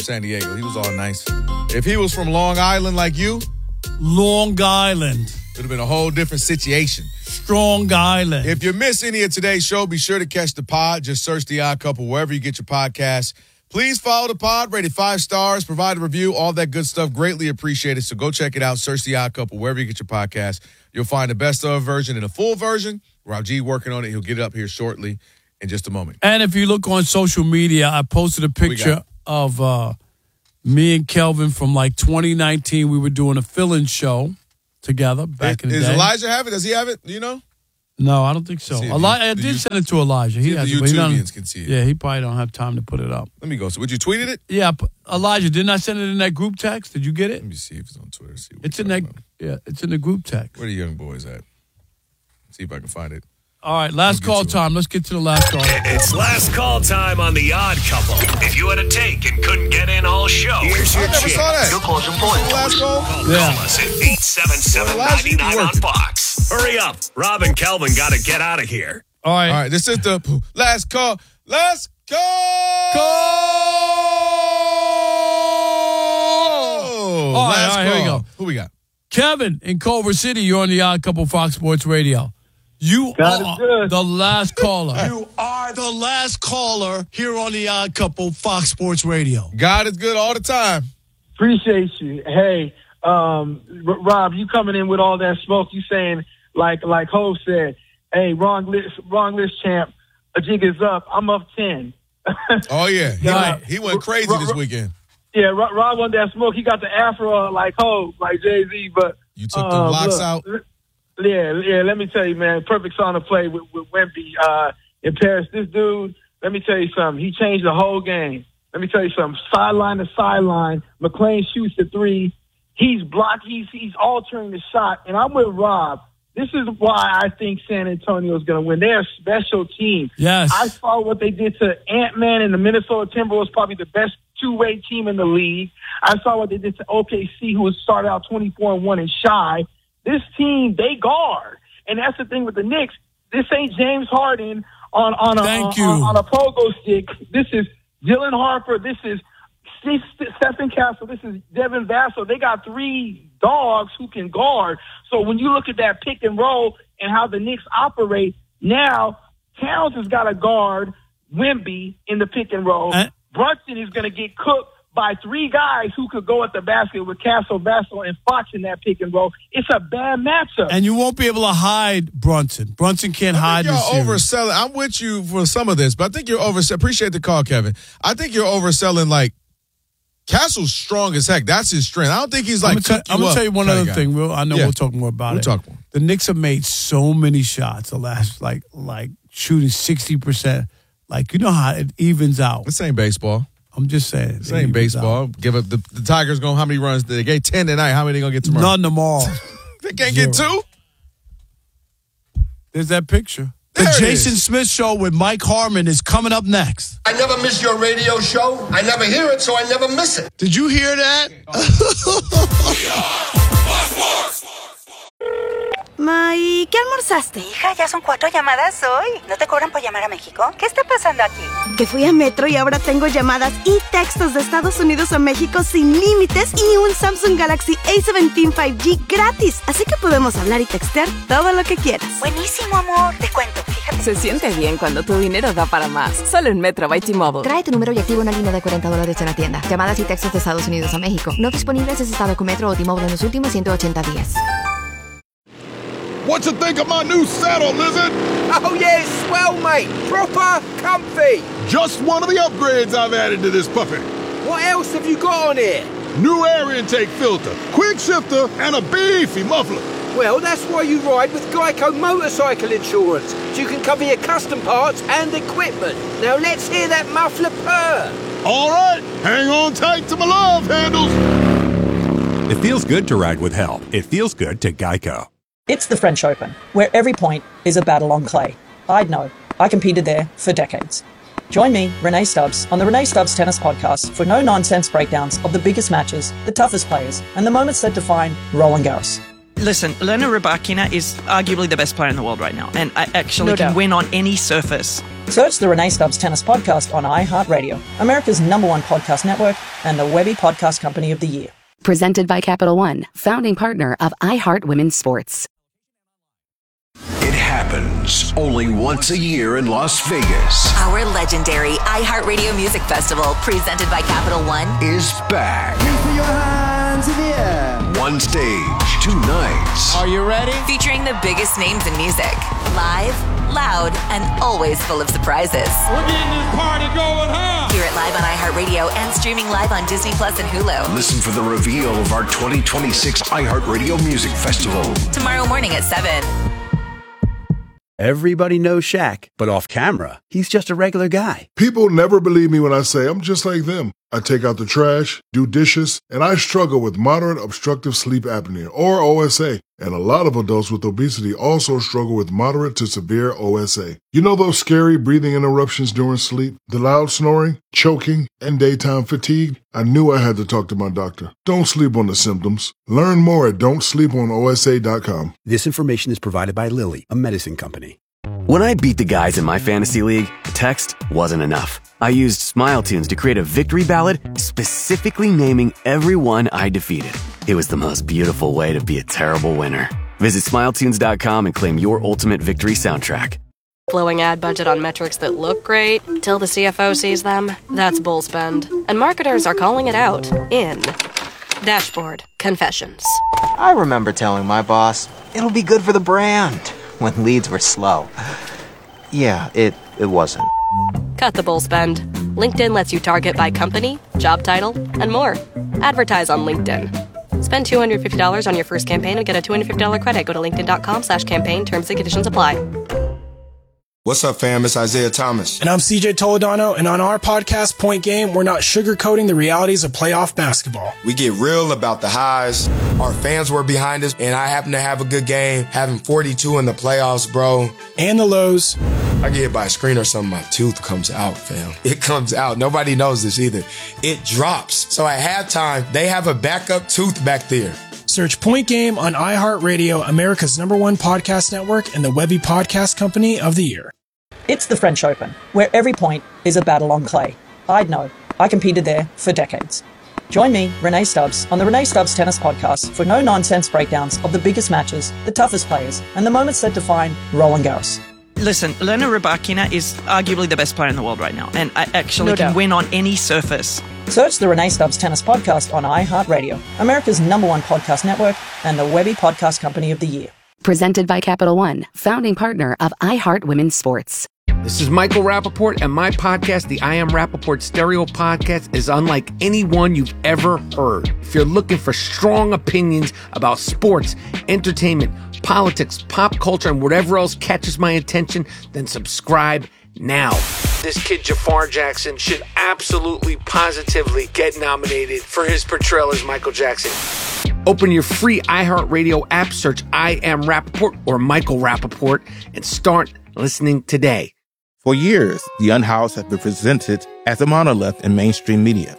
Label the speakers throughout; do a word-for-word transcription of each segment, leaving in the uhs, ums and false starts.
Speaker 1: San Diego. He was all nice. If he was from Long Island like you,
Speaker 2: Long Island.
Speaker 1: it would have been a whole different situation.
Speaker 2: Strong Island.
Speaker 1: If you miss any of today's show, be sure to catch the pod. Just search The Odd Couple wherever you get your podcasts. Please follow the pod, rate it five stars, provide a review, all that good stuff. Greatly appreciated. So go check it out. Search The Odd Couple wherever you get your podcast. You'll find the best of version and a full version. Rob G working on it. He'll get it up here shortly in just a moment.
Speaker 2: And if you look on social media, I posted a picture of uh, me and Kelvin from like twenty nineteen. We were doing a fill-in show together back in the
Speaker 1: Does
Speaker 2: day.
Speaker 1: Elijah have it? Does he have it? Do you know?
Speaker 2: No, I don't think so.
Speaker 1: See if
Speaker 2: Eli-
Speaker 1: you-
Speaker 2: I
Speaker 1: the
Speaker 2: did
Speaker 1: you-
Speaker 2: send it to Elijah. He
Speaker 1: see if
Speaker 2: has
Speaker 1: the
Speaker 2: it, but he don't-
Speaker 1: YouTubians can see it.
Speaker 2: Yeah, he probably don't have time to put it up.
Speaker 1: Let me go. So, would you tweeted it?
Speaker 2: Yeah, p- Elijah, didn't I send it in that group text? Did you get it?
Speaker 1: Let me see if it's on Twitter. See what
Speaker 2: It's
Speaker 1: we're
Speaker 2: in that.
Speaker 1: talking about.
Speaker 2: Yeah, it's in the group text.
Speaker 1: Where the young boys at? See if I can find it.
Speaker 2: All right, last
Speaker 1: get
Speaker 2: call
Speaker 1: to it.
Speaker 2: time. Let's get to the last call.
Speaker 3: It's last call time on The Odd Couple. If you had a take and couldn't get in all show, here's your
Speaker 1: I never
Speaker 3: chance.
Speaker 1: saw that.
Speaker 3: Your call's important.
Speaker 1: Last call?
Speaker 2: Yeah.
Speaker 3: Call us at eight seven seven,
Speaker 1: Well, Elijah, you
Speaker 3: nine
Speaker 1: be
Speaker 3: nine on
Speaker 1: working.
Speaker 3: Fox. Hurry up. Rob and Kelvin got to get out of here.
Speaker 2: All right.
Speaker 1: All right, this is the last call. Last call. Call.
Speaker 2: All right,
Speaker 1: Last
Speaker 2: all right, here we
Speaker 1: call.
Speaker 2: go.
Speaker 1: Who we got?
Speaker 2: Kevin in Culver City, you're on The Odd Couple Fox Sports Radio. You
Speaker 4: God
Speaker 2: are
Speaker 4: is good.
Speaker 2: the last caller.
Speaker 5: You are the last caller here on The Odd Couple, Fox Sports Radio.
Speaker 1: God is good all the time.
Speaker 4: Appreciate you. Hey, um, R- Rob, you coming in with all that smoke? You saying like like Hov said, "Hey, wrong list, wrong list, champ. A jig is up. I'm up ten."
Speaker 1: Oh, yeah. He,
Speaker 4: Yeah.
Speaker 1: went, he went crazy
Speaker 4: Ro-
Speaker 1: this
Speaker 4: ro-
Speaker 1: weekend.
Speaker 4: Yeah, Rob, Rob wanted that smoke. He got the afro like Hov, like Jay Z. But
Speaker 1: You took the
Speaker 4: um,
Speaker 1: locks
Speaker 4: look,
Speaker 1: out.
Speaker 4: Yeah, yeah. Let me tell you, man. Perfect song to play with, with Wemby uh, in Paris. This dude, let me tell you something. He changed the whole game. Let me tell you something. Sideline to sideline. McClain shoots the three. He's blocked. He's he's altering the shot. And I'm with Rob. This is why I think San Antonio is going to win. They're a special team.
Speaker 2: Yes.
Speaker 4: I saw what they did to Ant-Man and the Minnesota Timberwolves, probably the best two-way team in the league. I saw what they did to O K C, who was started out twenty-four and one and shy. This team, they guard. And that's the thing with the Knicks. This ain't James Harden on, on, a,
Speaker 2: Thank
Speaker 4: on,
Speaker 2: you.
Speaker 4: on, on a pogo stick. This is Dylan Harper. This is Steve, Stephen Castle. This is Devin Vassell. They got three dogs who can guard. So when you look at that pick and roll and how the Knicks operate, now Towns has got to guard Wemby in the pick and roll.
Speaker 2: And-
Speaker 4: Brunson is going to get cooked by three guys who could go at the basket with Castle, Vassell, and Fox in that pick and roll. It's a bad matchup.
Speaker 2: And you won't be able to hide Brunson. Brunson can't
Speaker 1: I
Speaker 2: hide
Speaker 1: think
Speaker 2: this
Speaker 1: you're
Speaker 2: series.
Speaker 1: overselling. I'm with you for some of this, but I think you're over. Appreciate the call, Kevin. I think you're overselling. Like Castle's strong as heck. That's his strength. I don't think he's like.
Speaker 2: I'm gonna,
Speaker 1: cook
Speaker 2: tell, I'm gonna
Speaker 1: up
Speaker 2: tell you one
Speaker 1: kinda
Speaker 2: other
Speaker 1: guy.
Speaker 2: thing. We'll, I know
Speaker 1: Yeah.
Speaker 2: we'll talk more about
Speaker 1: We'll
Speaker 2: it.
Speaker 1: talk more.
Speaker 2: The Knicks have made so many shots the last, like, like shooting sixty percent. Like, you know how it evens out.
Speaker 1: This ain't baseball.
Speaker 2: I'm just saying.
Speaker 1: This ain't baseball. Give up the, the Tigers. Going how many runs? They gave ten tonight. How many they gonna get tomorrow?
Speaker 2: None tomorrow.
Speaker 1: They can't get two.
Speaker 2: There's that picture.
Speaker 5: The
Speaker 1: There it
Speaker 5: Jason
Speaker 1: is.
Speaker 5: Smith Show with Mike Harmon is coming up next.
Speaker 6: I never miss your radio show. I never hear it, so I never miss it.
Speaker 5: Did you hear that?
Speaker 7: Ma, ¿y qué almorzaste?
Speaker 8: Hija, ya son cuatro llamadas hoy. ¿No te cobran por llamar a México? ¿Qué está pasando aquí?
Speaker 7: Que fui a Metro y ahora tengo llamadas y textos de Estados Unidos a México sin límites y un Samsung Galaxy A diecisiete cinco G gratis. Así que podemos hablar y textear todo lo que quieras.
Speaker 8: Buenísimo, amor. Te cuento, fíjate.
Speaker 9: Se siente bien cuando tu dinero da para más. Solo en Metro by T-Mobile.
Speaker 10: Trae tu número y activa una línea de cuarenta dólares en la tienda. Llamadas y textos de Estados Unidos a México. No disponibles en estado con Metro o T-Mobile en los últimos ciento ochenta días.
Speaker 11: What you think of my new saddle, Lizard?
Speaker 12: Oh, yeah, it's swell, mate. Proper comfy.
Speaker 11: Just one of the upgrades I've added to this puppy.
Speaker 12: What else have you got on here?
Speaker 11: New air intake filter, quick shifter, and a beefy muffler.
Speaker 12: Well, that's why you ride with Geico Motorcycle Insurance, so you can cover your custom parts and equipment. Now let's hear that muffler purr.
Speaker 11: All right, hang on tight to my love handles.
Speaker 13: It feels good to ride with help. It feels good to Geico.
Speaker 14: It's the French Open, where every point is a battle on clay. I'd know. I competed there for decades. Join me, Renee Stubbs, on the Renee Stubbs Tennis Podcast for no-nonsense breakdowns of the biggest matches, the toughest players, and the moments that define Roland Garros. Listen, Elena Rybakina is arguably the best player in the world right now, and I actually
Speaker 9: No
Speaker 14: can
Speaker 9: doubt.
Speaker 14: win on any surface. Search the Renee Stubbs Tennis Podcast on iHeartRadio, America's number one podcast network, and the Webby Podcast Company of the Year.
Speaker 15: Presented by Capital One, founding partner of iHeart Women's Sports.
Speaker 3: It happens only once a year in Las Vegas.
Speaker 16: Our legendary iHeartRadio Music Festival, presented by Capital One,
Speaker 3: Is back.
Speaker 17: Put your hands in the air.
Speaker 3: One stage, two nights.
Speaker 17: Are you ready?
Speaker 16: featuring the biggest names in music. Live, loud, and always full of surprises.
Speaker 17: We're getting this party going, huh?
Speaker 16: Hear it live on iHeartRadio and streaming live on Disney Plus and Hulu.
Speaker 3: Listen for the reveal of our twenty twenty-six iHeartRadio Music Festival.
Speaker 16: Tomorrow morning at seven.
Speaker 18: Everybody knows Shaq, but off camera, he's just a regular guy.
Speaker 19: People never believe me when I say I'm just like them. I take out the trash, do dishes, and I struggle with moderate obstructive sleep apnea, or O S A. And a lot of adults with obesity also struggle with moderate to severe O S A. You know those scary breathing interruptions during sleep, the loud snoring, choking, and daytime fatigue? I knew I had to talk to my doctor. Don't sleep on the symptoms. Learn more at don't sleep on O S A dot com.
Speaker 18: This information is provided by Lilly, a medicine company.
Speaker 20: When I beat the guys in my fantasy league, text wasn't enough. I used Smile Tunes to create a victory ballad specifically naming everyone I defeated. It was the most beautiful way to be a terrible winner. Visit smile tunes dot com and claim your ultimate victory soundtrack.
Speaker 21: Blowing ad budget on metrics that look great till the C F O sees them? That's bull spend. And marketers are calling it out in Dashboard Confessions.
Speaker 22: I remember telling my boss, it'll be good for the brand, when leads were slow. Yeah, it, it wasn't.
Speaker 21: Cut the bull spend. LinkedIn lets you target by company, job title, and more. Advertise on LinkedIn. Spend two hundred fifty dollars on your first campaign and get a two hundred fifty dollars credit. Go to linkedin dot com slash campaign. Terms and conditions apply.
Speaker 23: What's up, fam? It's Isaiah Thomas.
Speaker 24: And I'm C J Toledano, and on our podcast, Point Game, we're not sugarcoating the realities of playoff basketball.
Speaker 23: We get real about the highs. Our fans were behind us, and I happen to have a good game, having forty-two in the playoffs, bro.
Speaker 24: And the lows.
Speaker 23: I get hit by a screen or something, my tooth comes out, fam. It comes out. Nobody knows this either. It drops. So at halftime, they have a backup tooth back there.
Speaker 24: Search Point Game on iHeartRadio, America's number one podcast network, and the Webby Podcast Company of the Year.
Speaker 14: It's the French Open, where every point is a battle on clay. I'd know. I competed there for decades. Join me, Renee Stubbs, on the Renee Stubbs Tennis Podcast for no-nonsense breakdowns of the biggest matches, the toughest players, and the moments that define Roland Garros. Listen, Elena Rybakina is arguably the best player in the world right now, and I actually
Speaker 9: No
Speaker 14: can
Speaker 9: doubt.
Speaker 14: win on any surface. Search the Renee Stubbs Tennis Podcast on iHeartRadio, America's number one podcast network, and the Webby Podcast Company of the Year.
Speaker 15: Presented by Capital One, founding partner of iHeart Women's Sports.
Speaker 25: This is Michael Rappaport, and my podcast, the I Am Rappaport Stereo Podcast, is unlike any one you've ever heard. If you're looking for strong opinions about sports, entertainment, politics, pop culture, and whatever else catches my attention, then subscribe now. This kid, Jafar Jackson, should absolutely, positively get nominated for his portrayal as Michael Jackson. Open your free iHeartRadio app, search I Am Rappaport or Michael Rappaport, and start listening today.
Speaker 26: For years, The Unhoused have been presented as a monolith in mainstream media.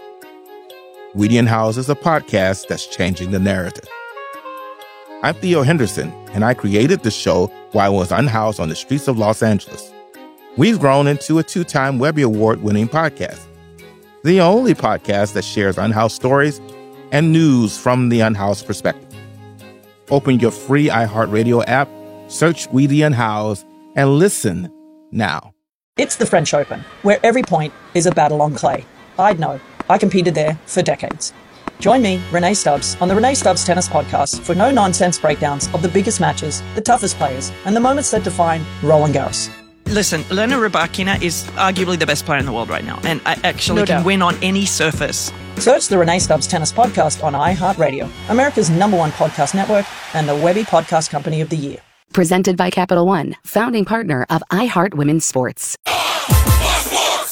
Speaker 26: We The Unhoused is a podcast that's changing the narrative. I'm Theo Henderson, and I created the show while I was unhoused on the streets of Los Angeles. We've grown into a two-time Webby Award-winning podcast, the only podcast that shares unhoused stories and news from the unhoused perspective. Open your free iHeartRadio app, search We The Unhoused, and listen now.
Speaker 14: It's the French Open, where every point is a battle on clay. I'd know. I competed there for decades. Join me, Renee Stubbs, on the Renee Stubbs Tennis Podcast for no-nonsense breakdowns of the biggest matches, the toughest players, and the moments that define Roland Garros. Listen, Elena Rybakina is arguably the best player in the world right now, and I actually
Speaker 9: No
Speaker 14: can
Speaker 9: doubt.
Speaker 14: win on any surface. Search the Renee Stubbs Tennis Podcast on iHeartRadio, America's number one podcast network, and the Webby Podcast Company of the Year.
Speaker 15: Presented by Capital One, founding partner of iHeart Women's Sports.
Speaker 3: And here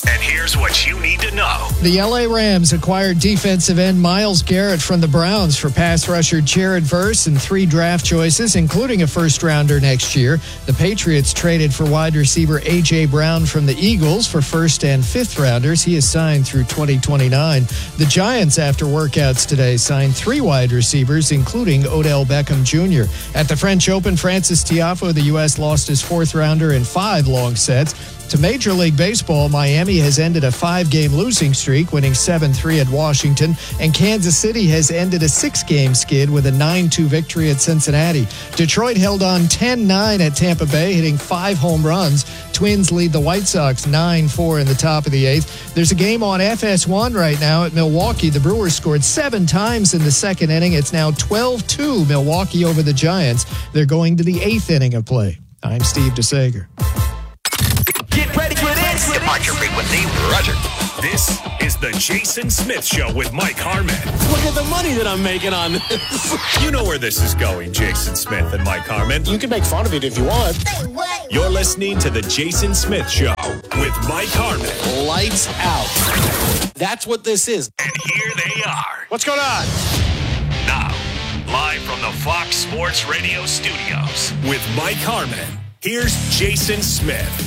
Speaker 3: here's what you need to know.
Speaker 1: The L A Rams acquired defensive end Myles Garrett from the Browns for pass rusher Jared Verse and three draft choices, including a first-rounder next year. The Patriots traded for wide receiver A J. Brown from the Eagles for first and fifth rounders. He is signed through twenty twenty-nine. The Giants, after workouts today, signed three wide receivers, including Odell Beckham Junior At the French Open, Francis Tiafoe, the U S lost his fourth rounder in five long sets. To Major League Baseball, Miami has ended a five-game losing streak, winning seven three at Washington, and Kansas City has ended a six-game skid with a nine two victory at Cincinnati. Detroit held on ten nine at Tampa Bay, hitting five home runs. Twins lead the White Sox nine four in the top of the eighth. There's a game on F S one right now at Milwaukee. The Brewers scored seven times in the second inning. It's now twelve two Milwaukee over the Giants. They're going to the eighth inning of play. I'm Steve DeSager.
Speaker 3: Get ready for this. Departure frequency, Roger. This is the Jason Smith Show with Mike Harmon.
Speaker 2: Look at the money that I'm making on this.
Speaker 3: You know where this is going, Jason Smith and Mike Harmon.
Speaker 2: You can make fun of it if you want.
Speaker 3: You're listening to the Jason Smith Show with Mike Harmon.
Speaker 2: Lights out. That's what this is.
Speaker 3: And here they are.
Speaker 2: What's going on?
Speaker 3: Now, live from the Fox Sports Radio studios with Mike Harmon. Here's Jason Smith.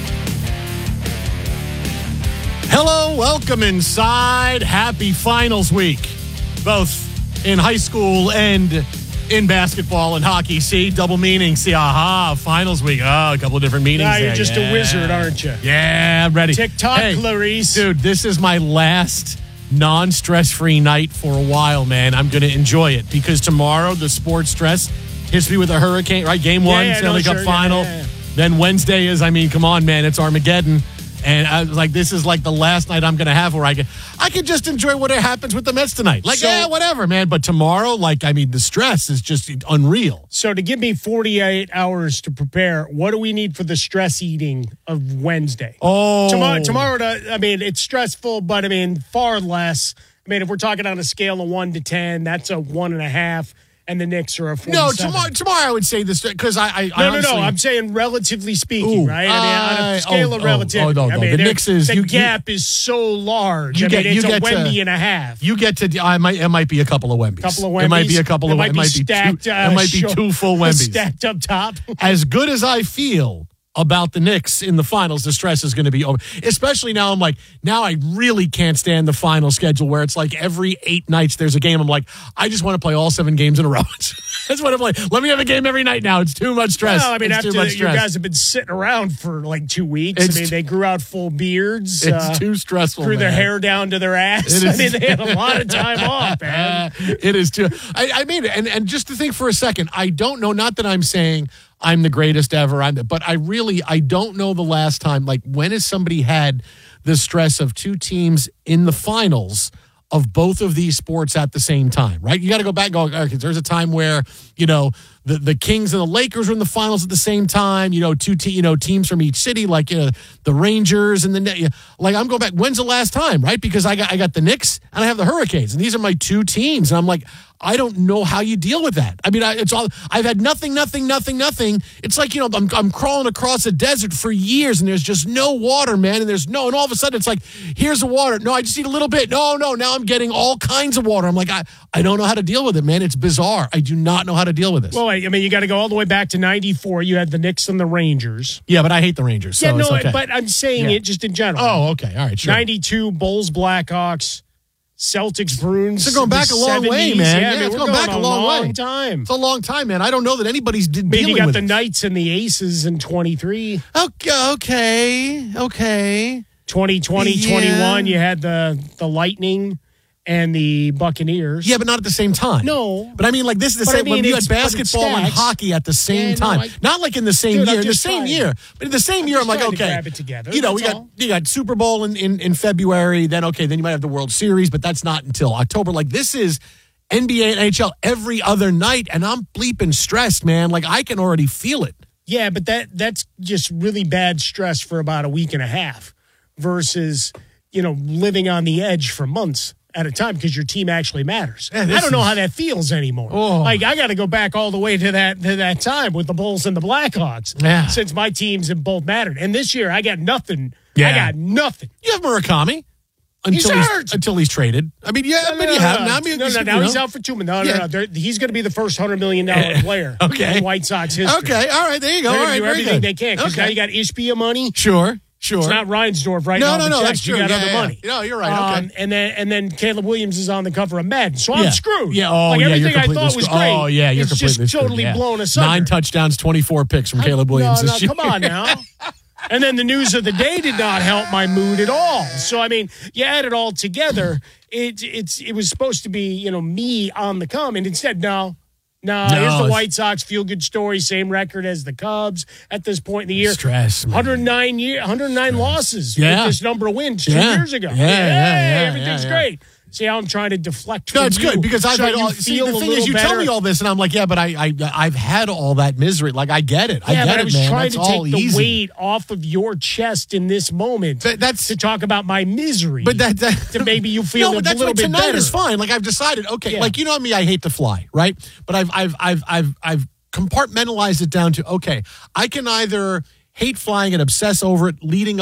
Speaker 4: Hello, welcome inside. Happy finals week, both in high school and in basketball and hockey. See, double meaning. See, aha, finals week. Oh, a couple of different meanings.
Speaker 24: Now you're
Speaker 4: there.
Speaker 24: just
Speaker 4: yeah.
Speaker 24: a wizard, aren't you?
Speaker 4: Yeah, I'm ready.
Speaker 24: TikTok,
Speaker 4: hey,
Speaker 24: Clarice.
Speaker 4: Dude, this is my last non-stress-free night for a while, man. I'm going to enjoy it because tomorrow the sports stress hits me with a hurricane, right? Game one,
Speaker 24: yeah, yeah,
Speaker 4: Stanley
Speaker 24: no,
Speaker 4: Cup
Speaker 24: sure.
Speaker 4: final.
Speaker 24: Yeah, yeah, yeah.
Speaker 4: Then Wednesday is, I mean, come on, man, it's Armageddon. And I was like, this is like the last night I'm going to have where I can, I can just enjoy what happens with the Mets tonight. Like,
Speaker 24: So-
Speaker 4: yeah, whatever, man. But tomorrow, like, I mean, the stress is just unreal.
Speaker 24: So to give me forty-eight hours to prepare, what do we need for the stress eating of Wednesday?
Speaker 4: Oh.
Speaker 24: Tomorrow, tomorrow to, I mean, it's stressful, but I mean, far less. I mean, if we're talking on a scale of one to ten, that's a one and a half. And the Knicks are a forty-seven.
Speaker 4: No, tomorrow, tomorrow I would say this because I, I,
Speaker 24: No,
Speaker 4: I
Speaker 24: no,
Speaker 4: honestly,
Speaker 24: no. I'm saying relatively speaking,
Speaker 4: Ooh,
Speaker 24: right? I mean, on
Speaker 4: uh,
Speaker 24: a scale
Speaker 4: oh,
Speaker 24: of
Speaker 4: oh,
Speaker 24: relativity.
Speaker 4: oh, no, no.
Speaker 24: I mean,
Speaker 4: The
Speaker 24: there-
Speaker 4: Knicks is-
Speaker 24: the
Speaker 4: you- you-
Speaker 24: gap is so large.
Speaker 4: You
Speaker 24: I
Speaker 4: get-
Speaker 24: mean, it's
Speaker 4: you
Speaker 24: a
Speaker 4: get to-
Speaker 24: Wemby and a half.
Speaker 4: You get to, I might, it might be a couple of Wembys.
Speaker 24: Couple of Wembys.
Speaker 4: It might be a couple
Speaker 24: It
Speaker 4: of,
Speaker 24: might
Speaker 4: it
Speaker 24: be
Speaker 4: might be
Speaker 24: stacked,
Speaker 4: two,
Speaker 24: uh,
Speaker 4: it might be
Speaker 24: short-
Speaker 4: two full Wembys.
Speaker 24: stacked up top.
Speaker 4: As good as I feel about the Knicks in the finals, the stress is going to be over. Especially now, I'm like, now I really can't stand the final schedule where it's like every eight nights there's a game. I'm like, I just want to play all seven games in a row. That's what I'm like. Let me have a game every night now. It's too much stress.
Speaker 24: Well, I mean,
Speaker 4: it's
Speaker 24: after
Speaker 4: too much
Speaker 24: you
Speaker 4: stress.
Speaker 24: guys have been sitting around for like two weeks.
Speaker 4: It's
Speaker 24: I mean, they grew out full beards.
Speaker 4: It's
Speaker 24: uh,
Speaker 4: too stressful,
Speaker 24: Grew their
Speaker 4: man.
Speaker 24: hair down to their ass.
Speaker 4: It
Speaker 24: I
Speaker 4: is-
Speaker 24: mean, they had a lot of time off, man.
Speaker 4: It is too. I, I mean, and and just to think for a second, I don't know. Not that I'm saying I'm the greatest ever, I'm, but I really I don't know the last time. Like, when has somebody had the stress of two teams in the finals of both of these sports at the same time? Right? You got to go back. And go. Okay, there's a time where you know the the Kings and the Lakers were in the finals at the same time. You know, two te- you know teams from each city, like you know the Rangers and the Net- like. I'm going back. When's the last time? Right? Because I got I got the Knicks and I have the Hurricanes, and these are my two teams, and I'm like, I don't know how you deal with that. I mean, I, it's all I've had nothing, nothing, nothing, nothing. It's like, you know, I'm I'm crawling across a desert for years and there's just no water, man. And there's no, and all of a sudden it's like, here's the water. No, I just need a little bit. No, no, now I'm getting all kinds of water. I'm like, I, I don't know how to deal with it, man. It's bizarre. I do not know how to deal with this.
Speaker 24: Well, I mean, you got to go all the way back to ninety-four. You had the Knicks and the Rangers.
Speaker 4: Yeah, but I hate the Rangers. So
Speaker 24: yeah, no,
Speaker 4: it's okay.
Speaker 24: but I'm saying
Speaker 4: Yeah.
Speaker 24: it just in general.
Speaker 4: Oh, okay. All right, sure.
Speaker 24: ninety-two, Bulls, Blackhawks, Celtics, Bruins.
Speaker 4: It's going back a long way,
Speaker 24: seventies.
Speaker 4: man.
Speaker 24: Yeah,
Speaker 4: Yeah,
Speaker 24: I mean,
Speaker 4: it's
Speaker 24: we're
Speaker 4: going
Speaker 24: going
Speaker 4: back
Speaker 24: a
Speaker 4: a long
Speaker 24: long
Speaker 4: way.
Speaker 24: time.
Speaker 4: It's a long time, man. I don't know that anybody's d-
Speaker 24: I mean,
Speaker 4: dealing
Speaker 24: you got
Speaker 4: with
Speaker 24: the
Speaker 4: it.
Speaker 24: Knights and the Aces in twenty-three.
Speaker 4: Okay, okay, okay.
Speaker 24: twenty twenty,
Speaker 4: Yeah.
Speaker 24: twenty-one, you had the, the Lightning and the Buccaneers.
Speaker 4: Yeah, but not at the same time.
Speaker 24: No.
Speaker 4: But I mean, like, this is the
Speaker 24: But I
Speaker 4: same, when
Speaker 24: mean,
Speaker 4: you had
Speaker 24: it's- but it's
Speaker 4: basketball and
Speaker 24: stacks.
Speaker 4: hockey at the same
Speaker 24: Yeah, no,
Speaker 4: time.
Speaker 24: I-
Speaker 4: not like in the same
Speaker 24: Dude, I'm
Speaker 4: year, in the
Speaker 24: just
Speaker 4: same
Speaker 24: trying.
Speaker 4: year. But in the same
Speaker 24: I'm
Speaker 4: year,
Speaker 24: just
Speaker 4: I'm like,
Speaker 24: trying to
Speaker 4: okay.
Speaker 24: grab it together,
Speaker 4: You know, we
Speaker 24: that's
Speaker 4: got
Speaker 24: all.
Speaker 4: you got Super Bowl in, in, in February. Then, okay, then you might have the World Series, but that's not until October. Like, this is N B A and N H L every other night, and I'm bleeping stressed, man. Like, I can already feel it.
Speaker 24: Yeah, but that that's just really bad stress for about a week and a half versus, you know, living on the edge for months at a time because your team actually matters.
Speaker 4: Yeah,
Speaker 24: I
Speaker 4: this
Speaker 24: don't know
Speaker 4: is-
Speaker 24: how that feels anymore.
Speaker 4: Oh.
Speaker 24: Like, I got to go back all the way to that to that time with the Bulls and the Blackhawks
Speaker 4: Yeah.
Speaker 24: since my teams have both mattered. And this year, I got nothing
Speaker 4: Yeah.
Speaker 24: I got nothing.
Speaker 4: You have Murakami. Until
Speaker 24: he's
Speaker 4: he's,
Speaker 24: hurt.
Speaker 4: until he's traded. I mean, yeah,
Speaker 24: No,
Speaker 4: but
Speaker 24: no,
Speaker 4: you
Speaker 24: no,
Speaker 4: have
Speaker 24: no.
Speaker 4: now. I mean,
Speaker 24: no, no,
Speaker 4: you
Speaker 24: now
Speaker 4: know.
Speaker 24: he's out for two months. No, no,
Speaker 4: Yeah.
Speaker 24: no. They're- He's going to be the first hundred million dollar player
Speaker 4: Okay.
Speaker 24: in White Sox history.
Speaker 4: Okay, all right, there you go.
Speaker 24: They're
Speaker 4: All
Speaker 24: gonna
Speaker 4: right,
Speaker 24: do
Speaker 4: very
Speaker 24: everything
Speaker 4: good.
Speaker 24: they can because
Speaker 4: Okay.
Speaker 24: now you got Ishbia money.
Speaker 4: Sure, sure.
Speaker 24: It's not Reinsdorf right
Speaker 4: No,
Speaker 24: now.
Speaker 4: no, no, that's true.
Speaker 24: You got
Speaker 4: Yeah,
Speaker 24: other
Speaker 4: yeah.
Speaker 24: money.
Speaker 4: No, you're right. Okay.
Speaker 24: Um, and then and then Caleb Williams is on the cover of Madden, so I'm
Speaker 4: Yeah.
Speaker 24: screwed.
Speaker 4: Yeah, oh,
Speaker 24: like
Speaker 4: yeah,
Speaker 24: everything
Speaker 4: you're
Speaker 24: I
Speaker 4: completely
Speaker 24: thought was
Speaker 4: screwed.
Speaker 24: great.
Speaker 4: Oh, yeah, you're
Speaker 24: it's
Speaker 4: completely
Speaker 24: just
Speaker 4: screwed,
Speaker 24: totally
Speaker 4: yeah.
Speaker 24: blown asunder.
Speaker 4: Nine touchdowns, twenty-four picks from Caleb Williams
Speaker 24: No, no,
Speaker 4: this year.
Speaker 24: come on now. And then the news of the day did not help my mood at all. So I mean, you add it all together, it it's it was supposed to be, you know, me on the come, and instead, no. No,
Speaker 4: No,
Speaker 24: here's the
Speaker 4: it's-
Speaker 24: White Sox feel-good story, same record as the Cubs at this point in the year.
Speaker 4: Stress, man.
Speaker 24: one hundred nine year, one hundred nine losses
Speaker 4: Yeah.
Speaker 24: with this number of wins two
Speaker 4: Yeah.
Speaker 24: years ago.
Speaker 4: Yeah, yeah, yeah,
Speaker 24: everything's
Speaker 4: yeah, yeah.
Speaker 24: great. See how I'm trying to deflect
Speaker 4: No,
Speaker 24: from
Speaker 4: it's
Speaker 24: you,
Speaker 4: good because I've
Speaker 24: so
Speaker 4: had
Speaker 24: you
Speaker 4: all. See,
Speaker 24: feel
Speaker 4: the
Speaker 24: a
Speaker 4: thing
Speaker 24: little
Speaker 4: is, you
Speaker 24: better.
Speaker 4: tell me all this, and I'm like, yeah, but I, I, I've had all that misery. Like, I get it. I
Speaker 24: Yeah,
Speaker 4: get
Speaker 24: but I
Speaker 4: it,
Speaker 24: was
Speaker 4: man.
Speaker 24: trying
Speaker 4: That's
Speaker 24: to
Speaker 4: all
Speaker 24: take the
Speaker 4: easy.
Speaker 24: weight off of your chest in this moment.
Speaker 4: that's
Speaker 24: to talk about my misery.
Speaker 4: But that, that
Speaker 24: to maybe you feel
Speaker 4: no,
Speaker 24: a
Speaker 4: but that's
Speaker 24: little
Speaker 4: what
Speaker 24: bit
Speaker 4: tonight
Speaker 24: better.
Speaker 4: is fine. Like I've decided, okay,
Speaker 24: Yeah.
Speaker 4: like you know me, I hate to fly, right? But I've I've I've I've I've compartmentalized it down to okay, I can either hate flying and obsess over it leading